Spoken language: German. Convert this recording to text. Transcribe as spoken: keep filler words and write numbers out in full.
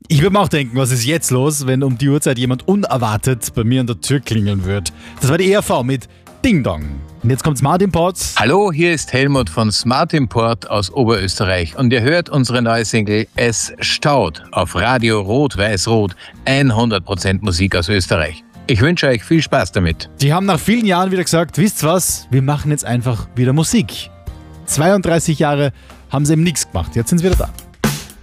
Ich würde mir auch denken, was ist jetzt los, wenn um die Uhrzeit jemand unerwartet bei mir an der Tür klingeln wird. Das war die E R V mit Ding Dong. Und jetzt kommt Smart Imports. Hallo, hier ist Helmut von Smart Import aus Oberösterreich und ihr hört unsere neue Single Es staut auf Radio Rot-Weiß-Rot. hundert Prozent Musik aus Österreich. Ich wünsche euch viel Spaß damit. Die haben nach vielen Jahren wieder gesagt, wisst was, wir machen jetzt einfach wieder Musik. zweiunddreißig Jahre haben sie eben nichts gemacht, jetzt sind sie wieder da.